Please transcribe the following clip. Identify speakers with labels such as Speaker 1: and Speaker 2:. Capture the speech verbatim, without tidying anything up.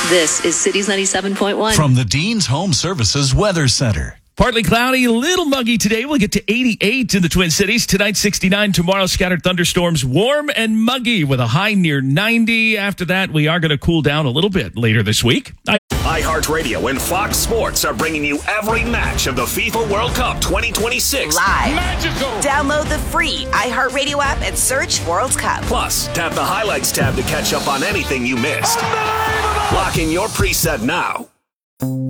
Speaker 1: This is Cities ninety-seven point one.
Speaker 2: From the Dean's Home Services Weather Center.
Speaker 3: Partly cloudy, a little muggy today. We'll get to eighty-eight in the Twin Cities. Tonight, sixty-nine. Tomorrow, scattered thunderstorms, warm and muggy with a high near ninety. After that, we are going to cool down a little bit later this week. I-
Speaker 4: iHeartRadio and Fox Sports are bringing you every match of the FIFA World Cup twenty twenty-six.
Speaker 5: Live.
Speaker 4: Magical.
Speaker 5: Download the free iHeartRadio app and search World Cup.
Speaker 4: Plus, tap the highlights tab to catch up on anything you missed. Lock in your preset now.